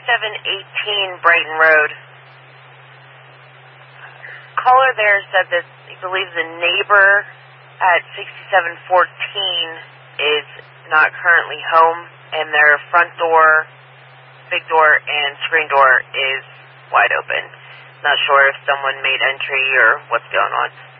6718 Brighton Road. Caller there said that he believes the neighbor at 6714 is not currently home, and their front door, big door, and screen door is wide open. Not sure if someone made entry or what's going on.